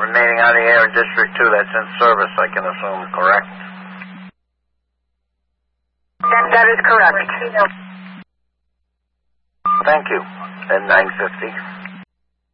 remaining on the air in District 2 that's in service, I can assume, correct? That is correct. Thank you. And 950.